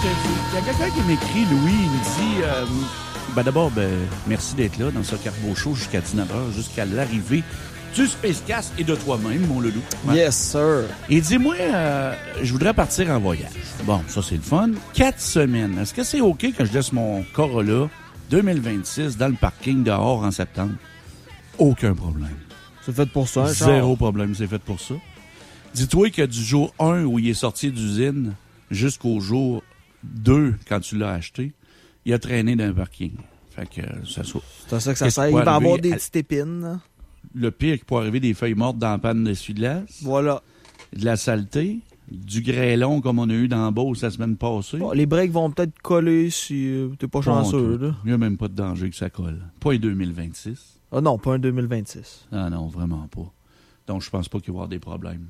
te dis. Il y a quelqu'un qui m'écrit, Louis, il me dit... d'abord, merci d'être là dans ce Carbo Show jusqu'à 19h, jusqu'à l'arrivée du Spacecast et de toi-même, mon loulou. Ouais. Yes, sir. Et dis-moi, je voudrais partir en voyage. Bon, ça, c'est le fun. 4 semaines. Est-ce que c'est OK que je laisse mon Corolla 2026 dans le parking dehors en septembre? Aucun problème. C'est fait pour ça, Zéro problème, c'est fait pour ça. Dis-toi que du jour 1 où il est sorti d'usine jusqu'au jour 2, quand tu l'as acheté, il a traîné dans le parking. Fait que ça soit. C'est à ça que ça sert. Il va avoir des petites épines. Là. Le pire qui peut arriver, des feuilles mortes dans la panne d'essuie-glace. Voilà. De la saleté. Du grêlon comme on a eu dans Beauce la semaine passée. Bon, les breaks vont peut-être coller si t'es pas chanceux. Là. Il n'y a même pas de danger que ça colle. Pas en 2026. Ah non, pas en 2026. Ah non, vraiment pas. Donc, je pense pas qu'il va y avoir des problèmes.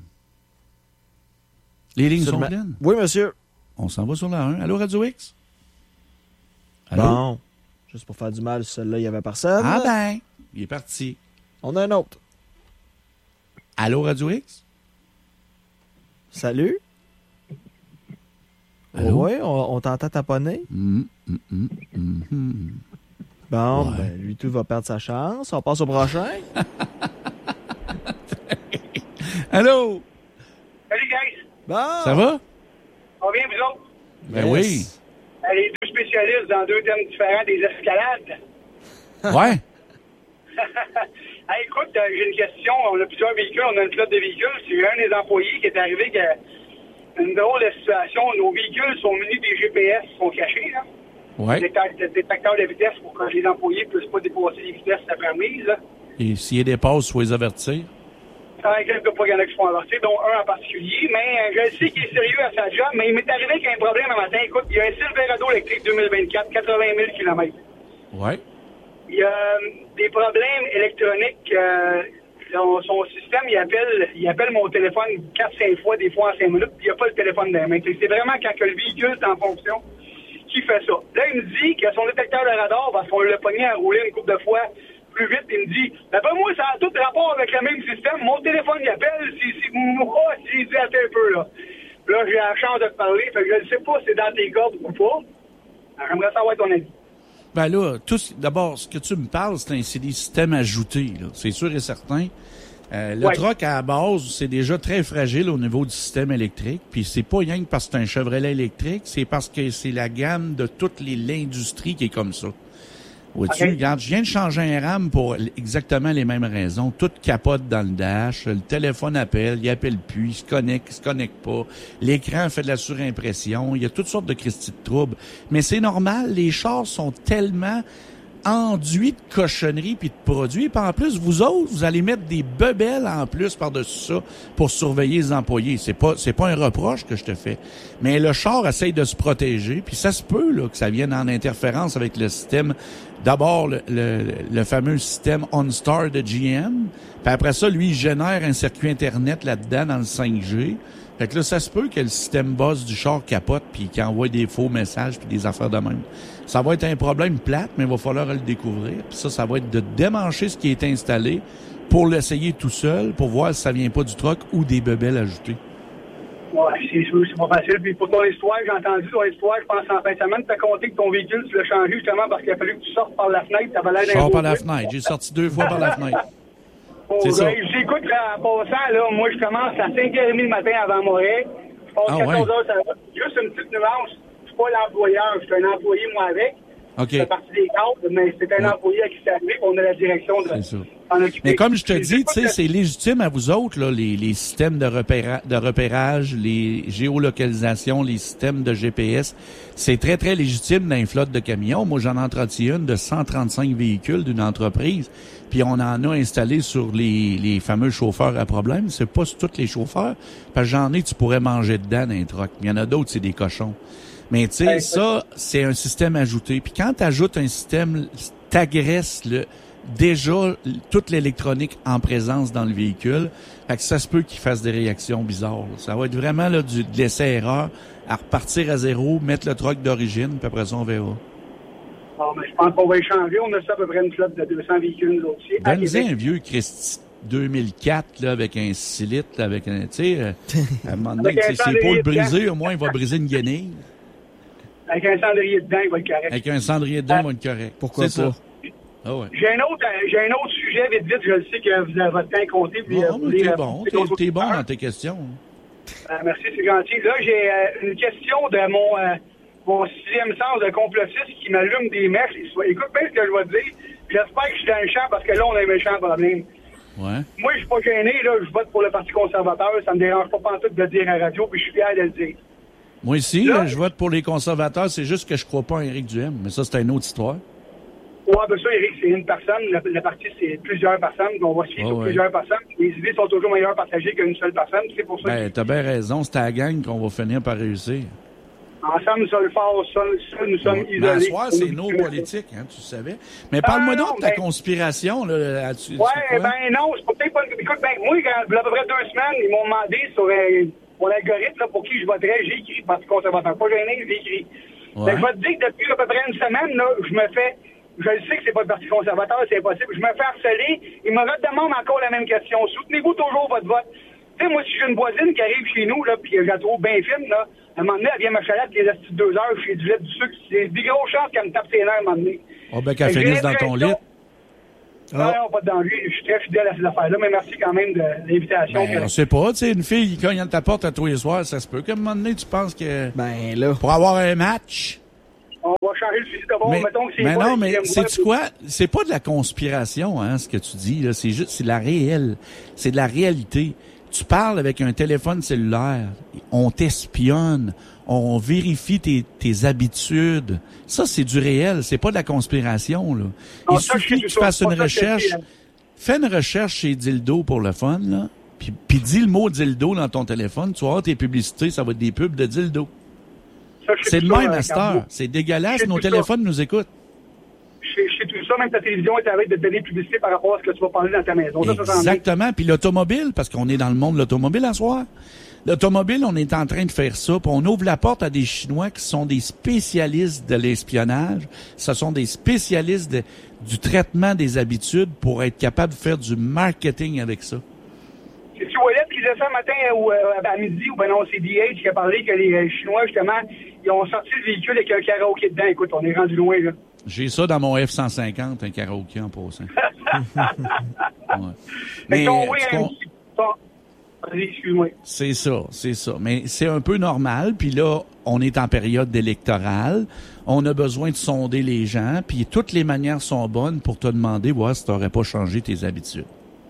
Les lignes sont pleines? Oui, monsieur. On s'en va sur la 1. Allô, Radio X? Allô? Bon. Juste pour faire du mal, celle-là, il y avait personne. Ah ben, il est parti. On a un autre. Allô, Radio X? Salut. Allô? Oui, on t'entend taponner. Bon, ouais. Lui, tout va perdre sa chance. On passe au prochain. Allô? Salut, guys. Bon. Ça va? On vient, vous autres? Ben oui. Les deux spécialistes dans deux thèmes différents des escalades. Ouais. Hey, écoute, j'ai une question. On a plusieurs véhicules, on a une flotte de véhicules. C'est un des employés qui est arrivé qui a une drôle de situation. Nos véhicules sont munis des GPS, sont cachés, là. Ouais. Détecteurs de vitesse pour que les employés ne puissent pas dépasser les vitesses permises, là. Et s'il y a des passes, il faut les avertir. Quelques pas, il y en a qui se font avorter, dont un en particulier. Mais je sais qu'il est sérieux à sa job, mais il m'est arrivé qu'il y a un problème un matin. Écoute, il y a un Silverado électrique 2024, 80 000 km. Ouais. Il y a des problèmes électroniques. Son système, il appelle mon téléphone 4-5 fois, des fois en 5 minutes, puis il n'y a pas le téléphone dans la main. C'est vraiment quand que le véhicule est en fonction qui fait ça. Là, il me dit que son détecteur de radar, parce qu'on l'a pogné à rouler une couple de fois plus vite, il me dit, d'après moi, ça a tout rapport avec le même système. Mon téléphone, il appelle, moi, il dit, attends un peu, là. Là, j'ai la chance de te parler, fait que je ne sais pas si c'est dans tes cordes ou pas. Alors, j'aimerais savoir ton avis. Ben là, d'abord, ce que tu me parles, c'est des systèmes ajoutés, là. C'est sûr et certain. Le truck, à la base, c'est déjà très fragile au niveau du système électrique. Puis c'est pas rien que parce que c'est un Chevrolet électrique, c'est parce que c'est la gamme de toute l'industrie qui est comme ça. Vois-tu, regarde, je viens de changer un RAM pour exactement les mêmes raisons. Tout capote dans le dash, le téléphone appelle, il appelle plus, il se connecte pas. L'écran fait de la surimpression, il y a toutes sortes de Christy de troubles. Mais c'est normal, les chars sont tellement enduits de cochonneries puis de produits. Puis en plus, vous autres, vous allez mettre des bebelles en plus par-dessus ça pour surveiller les employés. C'est pas un reproche que je te fais. Mais le char essaye de se protéger, puis ça se peut là que ça vienne en interférence avec le système. D'abord, le fameux système OnStar de GM. Puis après ça, lui, il génère un circuit Internet là-dedans dans le 5G. Fait que là, ça se peut que le système boss du char capote puis qu'il envoie des faux messages puis des affaires de même. Ça va être un problème plate, mais il va falloir le découvrir. Puis ça va être de démancher ce qui est installé pour l'essayer tout seul, pour voir si ça vient pas du truck ou des bebelles ajoutées. Ouais, c'est pas facile. Puis pour ton histoire, j'ai entendu ton histoire, je pense en fin de semaine, tu as compté que ton véhicule, tu l'as changé justement parce qu'il a fallu que tu sortes par la fenêtre. T'avais l'air d'un sors par la fenêtre. J'ai sorti 2 fois par la fenêtre. C'est ça. J'écoute en passant, là, moi je commence à 5h30 le matin avant Moret. Je passe 14 heures sur la route. Juste une petite nuance. Je suis pas l'employeur, je suis un employé moi avec. OK. Je fais partie des cadres, mais c'est un employé à qui c'est arrivé, on a la direction de s'en occuper. Mais comme je te dis, tu sais, c'est légitime à vous autres, là, les systèmes de repérage, les géolocalisations, les systèmes de GPS. C'est très, très légitime dans une flotte de camions. Moi, j'en entretiens une de 135 véhicules d'une entreprise. Puis on en a installé sur les fameux chauffeurs à problème. C'est pas sur tous les chauffeurs. Parce que j'en ai, tu pourrais manger dedans dans un truck. Il y en a d'autres, c'est des cochons. Mais tu sais, ça, c'est un système ajouté. Puis quand tu ajoutes un système, t'agresses déjà toute l'électronique en présence dans le véhicule. Fait que ça se peut qu'il fasse des réactions bizarres. Là. Ça va être vraiment là, de l'essai-erreur, à repartir à zéro, mettre le truck d'origine, puis après ça, on verra. Bon, mais je pense qu'on va échanger. On a ça à peu près une flotte de 200 véhicules, nous aussi. Donne-nous un vieux Christy 2004, là, avec un 6 litres, avec un, tu sais, à un moment donné, ses pôles brisés, au moins, il va briser une guenille. Avec un cendrier dedans, il va être correct. Avec un cendrier dedans, il va être correct. Pourquoi c'est pas? Ça. Ah ouais. J'ai un autre sujet, vite. Je le sais que vous avez votre temps compté. Puis, t'es bon dans tes questions. Merci, c'est gentil. Là, j'ai une question de mon sixième sens de complotiste qui m'allume des mèches. Écoute bien ce que je vais te dire. J'espère que je suis dans le champ parce que là, on a un méchant problème. Ouais. Moi, je suis pas gêné. Là, je vote pour le Parti conservateur. Ça me dérange pas pantoute de le dire à la radio, puis je suis fier de le dire. Moi aussi, là, je vote pour les conservateurs. C'est juste que je crois pas en Éric Duhem. Mais ça, c'est une autre histoire. Ouais, ben ça, Éric, c'est une personne. Le parti, c'est plusieurs personnes. On va suivre sur plusieurs personnes. Les idées sont toujours meilleures partagées qu'une seule personne. C'est pour ça. Ben, t'as bien raison. C'est à la gang qu'on va finir par réussir. Ensemble, seul fort, seul, nous sommes isolés. Mais à soir, c'est nos politiques, hein, tu savais. Mais parle-moi donc de ta conspiration, là. Non, c'est peut-être pas... Écoute, moi, il y a à peu près 2 semaines, ils m'ont demandé sur mon algorithme, là, pour qui je voterais. J'ai écrit Parti conservateur. Pas gêné, j'ai écrit. Ouais. Je vais te dire que depuis à peu près une semaine, là, je le sais que c'est pas le Parti conservateur, c'est impossible. Je me fais harceler. Ils me redemandent encore la même question. Soutenez-vous toujours votre vote? Tu sais, moi, si j'ai une voisine qui arrive chez nous, là, puis je la trouve bien fine, là, à un moment donné, elle vient me chaler les astuces 2 heures, je fais du lait du sucre. C'est des grosses chances qu'elle me tape ses nerfs à un moment donné. Qu'elle finisse dans ton lit. Non, pas dans lui. Je suis très fidèle à ces affaires-là, mais merci quand même de l'invitation. On sait pas, tu sais, une fille qui cogne à ta porte à tous les soirs, ça se peut qu'à un moment donné, tu penses que... Ben là... Pour avoir un match... On va changer le fusil d'abord, mettons que c'est... Mais non, mais sais-tu quoi? C'est pas de la conspiration, hein, ce que tu dis, là. C'est de la réelle. C'est de la réalité. Tu parles avec un téléphone cellulaire, on t'espionne, on vérifie tes habitudes. Ça, c'est du réel, c'est pas de la conspiration, là. Il suffit que tu fasses une recherche. Fais une recherche chez Dildo pour le fun, là. Puis dis le mot Dildo dans ton téléphone, tu vas avoir tes publicités, ça va être des pubs de Dildo. C'est le même à cette heure. C'est dégueulasse, nos téléphones nous écoutent. Je sais tout ça, même ta télévision est avec de donner publicité par rapport à ce que tu vas parler dans ta maison. Exactement. Puis l'automobile, parce qu'on est dans le monde de l'automobile à soir. L'automobile, on est en train de faire ça, puis on ouvre la porte à des Chinois qui sont des spécialistes de l'espionnage. Ce sont des spécialistes du traitement des habitudes pour être capables de faire du marketing avec ça. C'est-tu Ouellet qui disait ça matin ou à midi, ou ben non, c'est DH qui a parlé que les Chinois, justement, ils ont sorti le véhicule avec un karaoké dedans. Écoute, on est rendu loin, là. J'ai ça dans mon F-150, un karaoké en passant. Ouais. Mais excuse-moi. C'est ça. Mais c'est un peu normal. Puis là, on est en période électorale. On a besoin de sonder les gens. Puis toutes les manières sont bonnes pour te demander si tu n'aurais pas changé tes habitudes.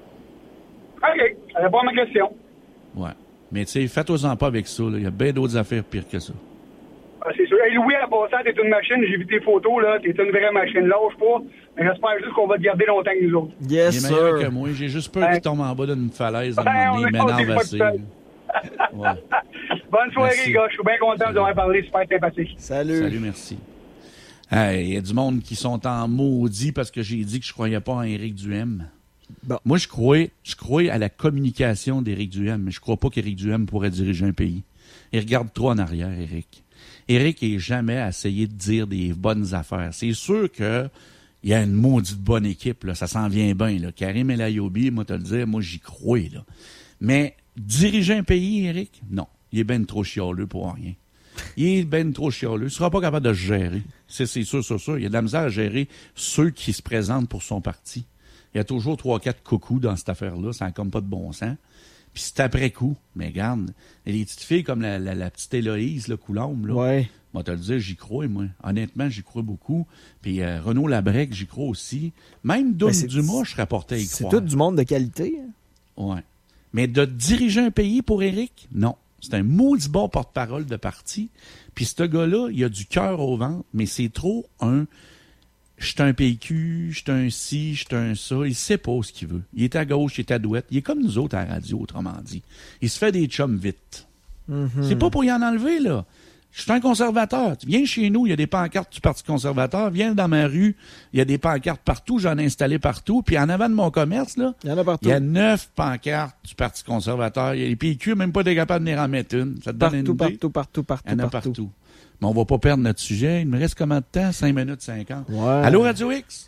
OK. Ça répond à ma question. Ouais. Mais tu sais, fais-toi-en pas avec ça. Il y a bien d'autres affaires pires que ça. Ah, c'est sûr. Hey, Louis, à passant, t'es une machine. J'ai vu tes photos, là. T'es une vraie machine. Lâche pas. Mais j'espère juste qu'on va te garder longtemps que nous autres. Yes, il est meilleur que moi. J'ai juste peur qu'il tombe en bas d'une falaise dans mon nez. M'énerve assez. Ouais. Bonne soirée, les gars. Je suis bien content de vous avoir parlé. Super sympathique. Salut, merci. Il y a du monde qui sont en maudit parce que j'ai dit que je croyais pas en Éric Duhem. Bon. Moi, je crois à la communication d'Éric Duhem, mais je crois pas qu'Éric Duhem pourrait diriger un pays. Il regarde trop en arrière, Éric. Éric est jamais à essayer de dire des bonnes affaires. C'est sûr que il y a une maudite bonne équipe, là. Ça s'en vient bien, là. Karim El Ayobi, moi, te le dire, moi, j'y crois, là. Mais diriger un pays, Éric, non. Il est ben trop chialeux pour rien. Il est ben trop chialeux. Il sera pas capable de se gérer. C'est sûr. Il y a de la misère à gérer ceux qui se présentent pour son parti. Il y a toujours 3-4 coucous dans cette affaire-là. Ça n'a comme pas de bon sens. Puis c'est après coup. Mais regarde, les petites filles comme la petite Héloïse, là, Coulombe, là. Ouais. Moi, te le dire, j'y crois, moi. Honnêtement, j'y crois beaucoup. Puis Renaud Labrec, j'y crois aussi. Même Dom Dumas, je rapportais à y croire. C'est tout du monde de qualité. Hein? Ouais. Mais de diriger un pays pour Éric, non. C'est un maudit bon porte-parole de parti. Puis ce gars-là, il a du cœur au ventre, mais c'est trop un... Je suis un PQ, je suis un ci, je suis un ça. Il sait pas ce qu'il veut. Il est à gauche, il est à droite. Il est comme nous autres à la radio, autrement dit. Il se fait des chums vite. Mm-hmm. C'est pas pour y en enlever, là. Je suis un conservateur. Tu viens chez nous, il y a des pancartes du Parti conservateur. Viens dans ma rue, il y a des pancartes partout. J'en ai installé partout. Puis en avant de mon commerce, là, il y en a partout. Il y a 9 pancartes du Parti conservateur. Il y a les PQ, même pas des capables de venir en mettre une. Ça te donne une idée? Partout. Il y en a partout. Mais on va pas perdre notre sujet. Il me reste combien de temps? 5 minutes 50. Ouais. Allô, Radio X?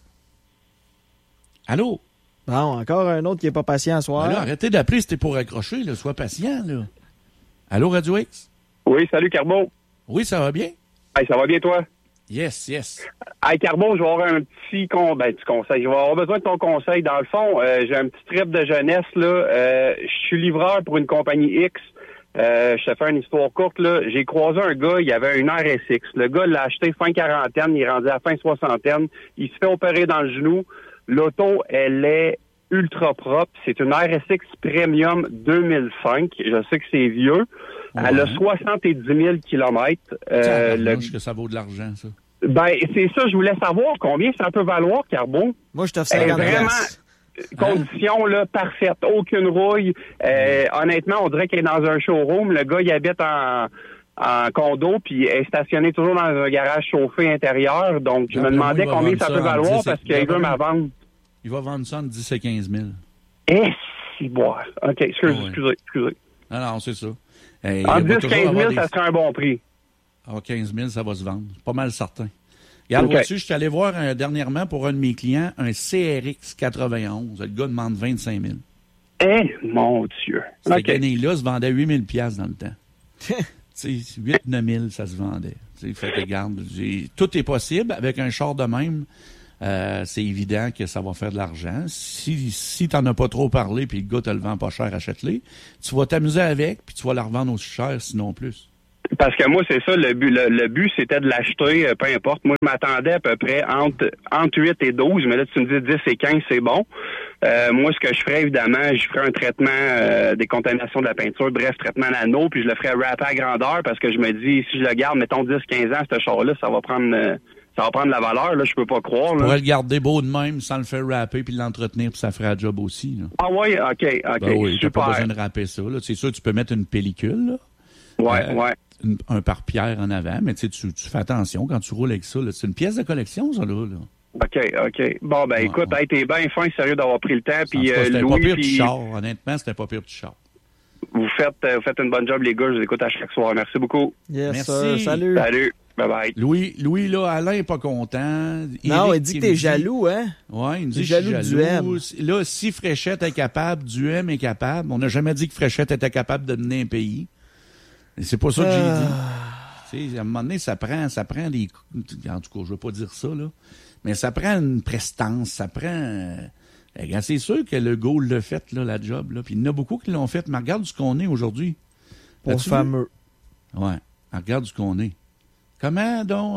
Allô? Bon, encore un autre qui est pas patient ce soir. Alors, arrêtez d'appeler si t'es pour accrocher, sois patient, là. Allô, Radio X? Oui, salut, Carbo. Oui, ça va bien? Hey, ça va bien, toi? Yes, yes. Hey, Carbo, je vais avoir un petit conseil. Je vais avoir besoin de ton conseil. Dans le fond, j'ai un petit trip de jeunesse, là. Je suis livreur pour une compagnie X. Je te fais une histoire courte, là. J'ai croisé un gars, il avait une RSX. Le gars l'a acheté fin quarantaine, il est rendu à fin soixantaine. Il se fait opérer dans le genou. L'auto, elle est ultra propre. C'est une RSX Premium 2005. Je sais que c'est vieux. Ouais. Elle a 70 000 kilomètres. Que ça vaut de l'argent, ça. Ben, c'est ça. Je voulais savoir combien ça peut valoir, Carbo. Moi, je t'offre 50 $. Condition là parfaite, aucune rouille. Honnêtement, on dirait qu'il est dans un showroom. Le gars, il habite en condo, puis est stationné toujours dans un garage chauffé intérieur. Donc, je me demandais combien ça peut valoir parce qu'il veut ma vente. Il va vendre ça entre 10 et 15 000. Si boire. OK, excusez. Non, c'est ça. En 10 et 15 000, ça serait un bon prix. En 15 000, ça va se vendre. Pas mal certain. Regarde, vois-tu, je suis allé voir dernièrement pour un de mes clients un CRX 91. Le gars demande 25 000. Mon Dieu. Cette année-là se vendait 8 000 dans le temps. 8-9 000, ça se vendait. Fait que, regarde, tout est possible. Avec un char de même, c'est évident que ça va faire de l'argent. Si t'en as pas trop parlé puis le gars te le vend pas cher, achète-le. Tu vas t'amuser avec puis tu vas la revendre aussi cher, sinon plus. Parce que moi, c'est ça, le but, c'était de l'acheter, peu importe. Moi, je m'attendais à peu près entre 8 et 12, mais là, tu me dis 10 et 15, c'est bon. Moi, ce que je ferais, évidemment, je ferais un traitement des contaminations de la peinture, bref, traitement nano, puis je le ferais wrapper à grandeur, parce que je me dis, si je le garde, mettons 10-15 ans, ce char-là, ça va prendre la valeur, là, je peux pas croire. Tu pourrais le garder beau de même sans le faire wrapper puis l'entretenir, puis ça ferait un job aussi. Là. Ah oui, OK, ben oui, super. T'as pas besoin de wrapper ça. Là. C'est sûr, tu peux mettre une pellicule, là. Ouais. Un pare-pierre en avant, mais tu fais attention quand tu roules avec ça. Là. C'est une pièce de collection, ça, là. OK. Bon, ben écoute, t'es bien fin, sérieux d'avoir pris le temps. Puis c'était Louis, pas pire petit char. Honnêtement, c'était pas pire petit char. Vous faites une bonne job, les gars. Je vous écoute à chaque soir. Merci beaucoup. Yes, merci. Salut. Bye-bye. Louis, là, Alain est pas content. Non, il dit que t'es jaloux, hein? Oui, il me dit que je suis jaloux. Là, si Fréchette est capable, Duhem est capable. On n'a jamais dit que Fréchette était capable de mener un pays. Et c'est pas ça que j'ai dit. Tu sais, à un moment donné, ça prend des... En tout cas, je veux pas dire ça, là. Mais ça prend une prestance, ça prend... c'est sûr que le goal l'a fait, là, la job, là. Puis il y en a beaucoup qui l'ont fait. Mais regarde ce qu'on est aujourd'hui. Pour fameux. Ouais. Regarde ce qu'on est. Comment, donc,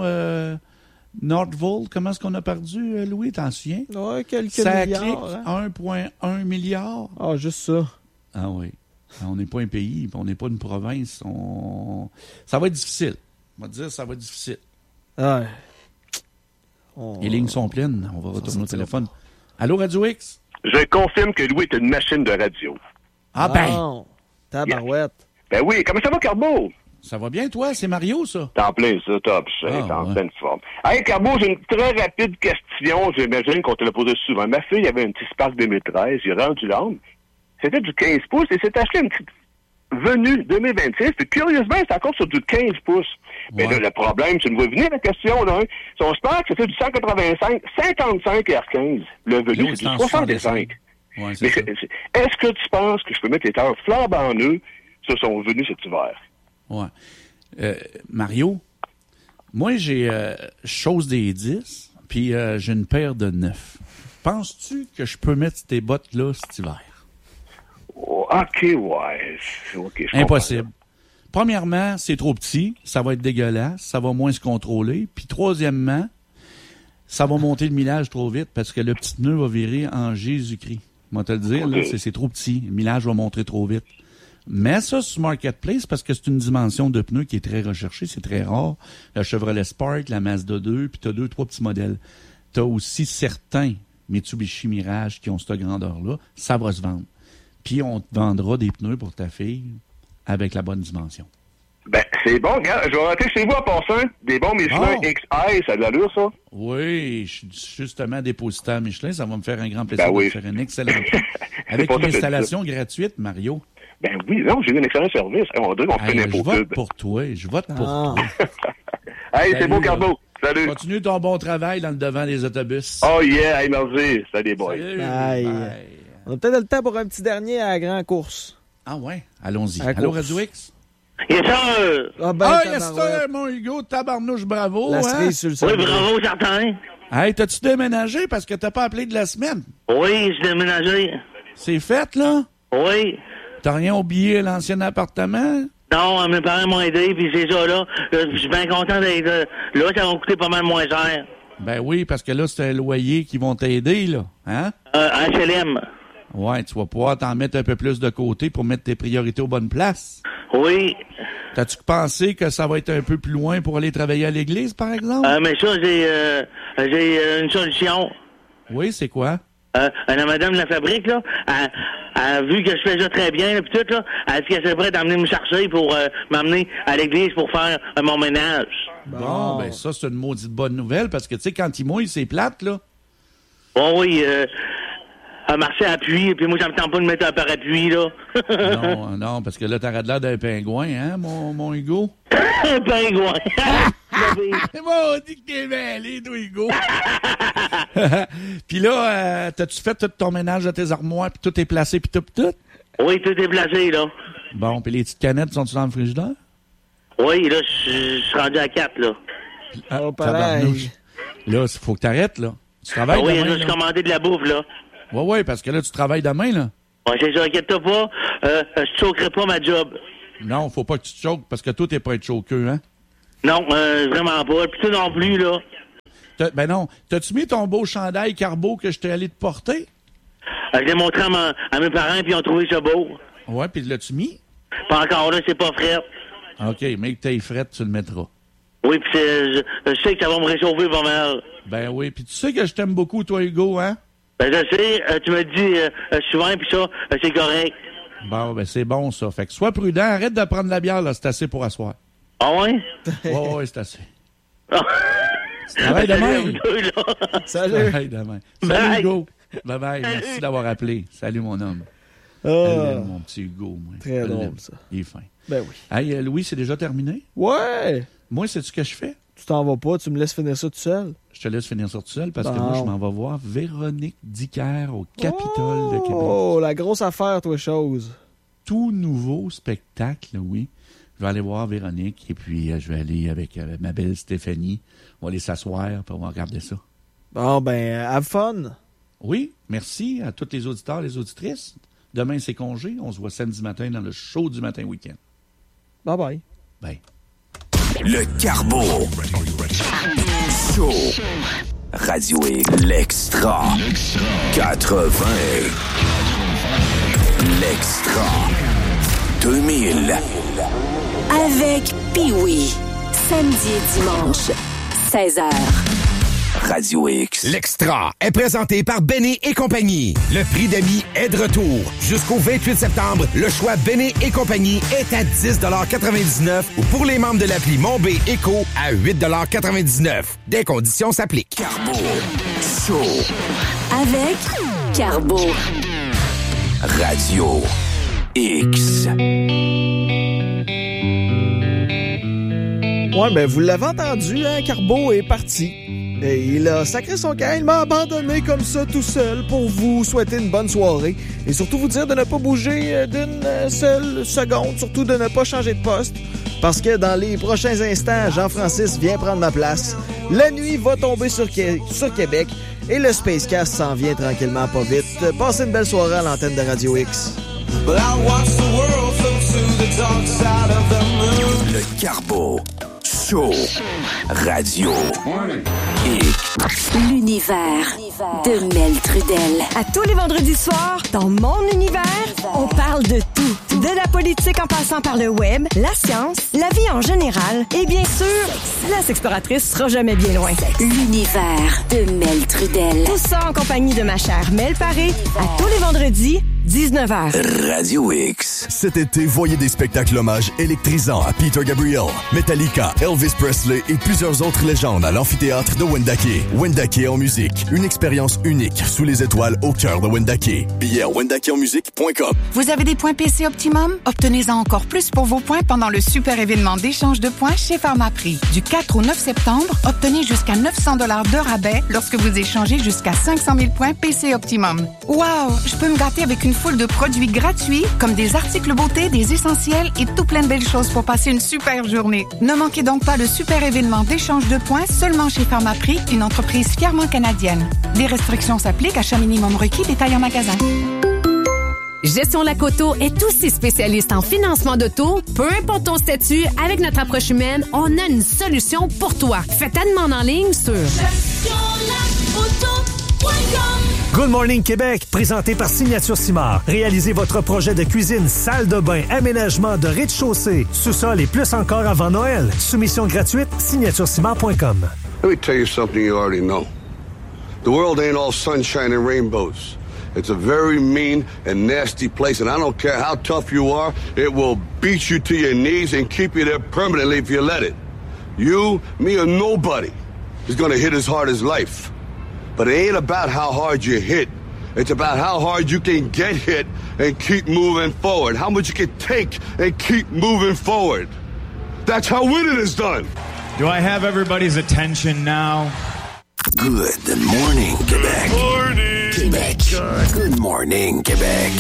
Nordvolt, comment est-ce qu'on a perdu, Louis? T'en souviens? Ouais, quelques ça milliards. Clique, 1,1 milliard. Ah, juste ça. Ah oui. On n'est pas un pays, on n'est pas une province. Ça va être difficile. On va dire ça va être difficile. Ouais. Les lignes sont pleines. On va retourner au téléphone. Allô, Radio X? Je confirme que Louis est une machine de radio. Ah ben! Tabarouette. Ben oui. Comment ça va, Carbo? Ça va bien, toi? C'est Mario, ça? T'es en plein, ça, top. T'es en pleine forme. Hey, Carbo, j'ai une très rapide question. J'imagine qu'on te l'a posée souvent. Ma fille avait un petit Spark 2013. J'ai rendu l'âme. C'était du 15 pouces et s'est acheté une petite venue 2026. Puis curieusement, c'est encore sur du 15 pouces. Mais là, le problème, tu me vois venir la question, là. Son Spark, c'était du 185, 55 R15. Le venu, c'est du 65. Ouais, mais est-ce que tu penses que je peux mettre les tailleurs flambant nœuds sur son venu cet hiver? Ouais. Mario, moi, j'ai chose des 10, puis j'ai une paire de 9. Penses-tu que je peux mettre tes bottes-là cet hiver? OK, ouais. Okay, impossible. Premièrement, c'est trop petit, ça va être dégueulasse, ça va moins se contrôler. Puis troisièmement, ça va monter le millage trop vite parce que le petit pneu va virer en Jésus-Christ. Moi, te le dire, là, c'est trop petit. Le millage va monter trop vite. Mets ça sur Marketplace parce que c'est une dimension de pneu qui est très recherchée, c'est très rare. La Chevrolet Spark, la Mazda 2, puis tu as 2-3 petits modèles. Tu as aussi certains Mitsubishi Mirage qui ont cette grandeur-là. Ça va se vendre. Puis on te vendra des pneus pour ta fille avec la bonne dimension. Ben, c'est bon, regarde. Je vais rentrer chez vous en passant. Des bons Michelin XI, ça a de l'allure, ça? Oui, je suis justement dépositaire Michelin. Ça va me faire un grand plaisir de faire une excellente avec une installation gratuite, Mario. Ben oui, non, j'ai eu un excellent service. On dirait qu'on fait n'importe quoi. Je vote pour toi. Je vote pour toi. Hey, c'est beau, Carbo. Salut. Continue ton bon travail dans le devant des autobus. Oh yeah, hey, merci. Salut, boys. Salut. Bye. On a peut-être le temps pour un petit dernier à la grande course. Ah ouais, allons-y. Allô, Radio X? Yes, sir! Yes, sir, mon Hugo, tabarnouche, bravo. La cerise sur le Oui, bravo, certain. Hey, t'as-tu déménagé parce que t'as pas appelé de la semaine? Oui, j'ai déménagé. C'est fait, là? Oui. T'as rien oublié à l'ancien appartement? Non, mes parents m'ont aidé, puis c'est ça, là. Je suis bien content d'être là. Ça va coûter pas mal moins cher. Ben oui, parce que là, c'est un loyer qui vont t'aider, là. Hein? HLM. Ouais, tu vas pouvoir t'en mettre un peu plus de côté pour mettre tes priorités aux bonnes places. Oui. T'as-tu pensé que ça va être un peu plus loin pour aller travailler à l'église, par exemple? Mais ça, j'ai une solution. Oui, c'est quoi? La madame de la fabrique, là, a vu que je fais ça très bien, puis tout, là, elle a dit qu'elle serait prête à venir me chercher pour m'amener à l'église pour faire mon ménage. Bon, ben ça, c'est une maudite bonne nouvelle, parce que, tu sais, quand il mouille, c'est plate, là. Bon, oui, elle marchait à appui, puis moi, ça me tente pas de mettre un parapluie, là. non, parce que là, t'arrêtes l'air d'un pingouin, hein, mon Hugo? Un pingouin! On dit que t'es mêlé, toi, Hugo. Puis là, t'as-tu fait tout ton ménage de tes armoires, puis tout est placé, puis tout? Oui, tout est placé, là. Bon, puis les petites canettes, sont-tu dans le frigidaire? Oui, là, je suis rendu à 4, là. Pareil. Là, il faut que t'arrêtes, là. Tu travailles oui, demain, là, je suis commandé de la bouffe, là. Oui, parce que là, tu travailles demain, là. Oui, c'est ça, inquiète-toi pas. Je choquerai pas ma job. Non, faut pas que tu te choques, parce que toi, t'es pas être choqueux, hein? Non, vraiment pas. Puis toi non plus, là. Ben non. T'as-tu mis ton beau chandail Carbo que je t'ai allé te porter? Je l'ai montré à mes parents, puis ils ont trouvé ça beau. Ouais, puis l'as-tu mis? Pas encore là, c'est pas frais. OK, mais que t'ailles frette, tu le mettras. Oui, puis je sais que ça va me réchauffer pas mal. Ben oui, puis tu sais que je t'aime beaucoup, toi, Hugo, hein? Ben je sais, tu me dis souvent, puis ça, c'est correct. Bon, ben c'est bon, ça. Fait que sois prudent, arrête de prendre la bière, là, c'est assez pour asseoir. Ah ouais? Ouais, c'est assez. Tu travailles demain? Salut. Travaille demain. Salut, Hugo. Bye-bye, merci d'avoir appelé. Salut, mon homme. Mon petit Hugo, moi. Très drôle, ça. Il est fin. Ben oui. Hey, Louis, c'est déjà terminé? Ouais! Moi, sais-tu ce que je fais? Tu t'en vas pas, tu me laisses finir ça tout seul? Je te laisse finir ça tout seul parce que moi, je m'en vais voir Véronique Dicker au Capitole de Québec. Oh, la grosse affaire, toi, chose. Tout nouveau spectacle, oui. Je vais aller voir Véronique et puis je vais aller avec ma belle Stéphanie. On va aller s'asseoir puis on va regarder ça. Bon, ben, have fun. Oui, merci à tous les auditeurs, les auditrices. Demain, c'est congé. On se voit samedi matin dans le show du matin week-end. Bye-bye. Bye. Le Carbo. Show. Radio X. L'Extra. 80. L'Extra. 2000. Avec Pee-Wee. Samedi et dimanche, 16h. Radio X. L'Extra est présenté par Benny et compagnie. Le prix d'amis est de retour. Jusqu'au 28 septembre, le choix Benny et compagnie est à 10,99$ ou pour les membres de l'appli Mon B Éco à 8,99$. Des conditions s'appliquent. Carbo. Show. Avec Carbo. Radio X. Ouais, ben, vous l'avez entendu, hein, Carbo est parti. Et il a sacré son camp, il m'a abandonné comme ça tout seul pour vous souhaiter une bonne soirée et surtout vous dire de ne pas bouger d'une seule seconde, surtout de ne pas changer de poste parce que dans les prochains instants, Jean-Francis vient prendre ma place. La nuit va tomber sur Québec et le Spacecast s'en vient tranquillement pas vite. Passez une belle soirée à l'antenne de Radio X. Le Carbo. Show. Radio X. L'univers de Mel Trudel. À tous les vendredis soirs, dans mon univers, on parle de tout. De la politique en passant par le web, la science, la vie en général et bien sûr, la sexploratrice sera jamais bien loin. L'univers de Mel Trudel. Tout ça en compagnie de ma chère Mel Paré, à tous les vendredis, 19h. Radio X. Cet été, voyez des spectacles hommages électrisants à Peter Gabriel, Metallica, Elvis Presley et plusieurs autres légendes à l'amphithéâtre de Wendake. Wendake en musique. Une expérience unique sous les étoiles au cœur de Wendake. Billets à wendakeonmusique.com. Vous avez des points PC Optimum? Obtenez-en encore plus pour vos points pendant le super événement d'échange de points chez Pharmaprix. Du 4 au 9 septembre, obtenez jusqu'à 900$ de rabais lorsque vous échangez jusqu'à 500 000 points PC Optimum. Wow! Je peux me gâter avec une foule de produits gratuits comme des articles beauté, des essentiels et tout plein de belles choses pour passer une super journée. Ne manquez donc pas le super événement d'échange de points seulement chez Pharmaprix, une entreprise fièrement canadienne. Les restrictions s'appliquent, achat minimum requis, détail en magasin. Gestion Lac-Auto est aussi spécialiste en financement d'auto. Peu importe ton statut, avec notre approche humaine, on a une solution pour toi. Fais ta demande en ligne sur gestionlacauto.com. Good Morning Québec, présenté par Signature Simard. Réalisez votre projet de cuisine, salle de bain, aménagement de rez-de-chaussée, sous-sol et plus encore avant Noël. Soumission gratuite, signaturesimard.com. Let me tell you something you already know. The world ain't all sunshine and rainbows. It's a very mean and nasty place, and I don't care how tough you are, it will beat you to your knees and keep you there permanently if you let it. You, me, or nobody is going to hit as hard as life. But it ain't about how hard you hit. It's about how hard you can get hit and keep moving forward. How much you can take and keep moving forward. That's how winning is done. Do I have everybody's attention now? Good morning, Quebec. Morning. Quebec. Good morning, Quebec.